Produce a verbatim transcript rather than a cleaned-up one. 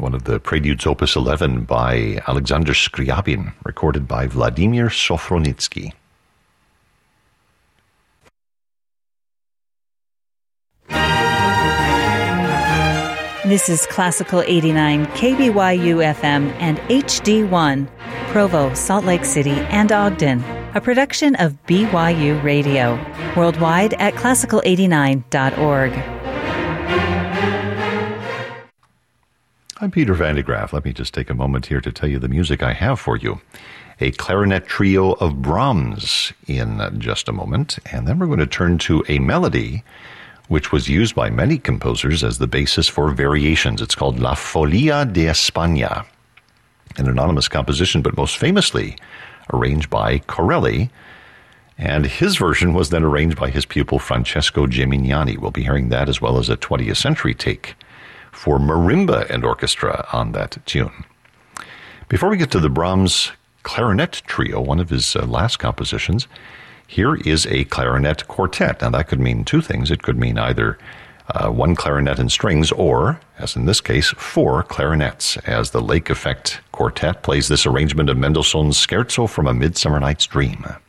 one of the Preludes Opus eleven by Alexander Scriabin, recorded by Vladimir Sofronitsky. This is Classical eighty-nine, K B Y U F M and H D one, Provo, Salt Lake City, and Ogden, a production of B Y U Radio, worldwide at classical eighty-nine dot org. I'm Peter Van de Graaf. Let me just take a moment here to tell you the music I have for you. A clarinet trio of Brahms in just a moment, and then we're going to turn to a melody which was used by many composers as the basis for variations. It's called La Folia de España, an anonymous composition, but most famously arranged by Corelli, and his version was then arranged by his pupil Francesco Gemignani. We'll be hearing that as well as a twentieth century take for marimba and orchestra on that tune. Before we get to the Brahms clarinet trio, one of his uh, last compositions, here is a clarinet quartet. Now, that could mean two things. It could mean either uh, one clarinet and strings, or, as in this case, four clarinets, as the Lake Effect Quartet plays this arrangement of Mendelssohn's Scherzo from A Midsummer Night's Dream.